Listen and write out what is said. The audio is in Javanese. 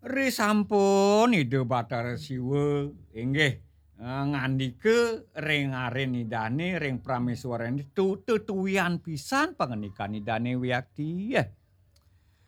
Risampun Ida Bathara Siwa inggih ngandika ring aren idane ring prameswaren itu tetuwian pisan pangandikan idane Wiyakti.